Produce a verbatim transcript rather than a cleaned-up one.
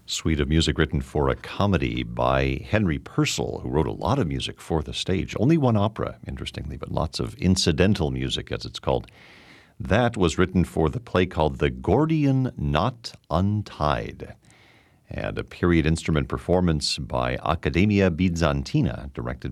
Suite of music written for a comedy by Henry Purcell, who wrote a lot of music for the stage. Only one opera, interestingly, but lots of incidental music, as it's called. That was written for the play called The Gordian Knot Untied, and a period instrument performance by Accademia Bizantina, directed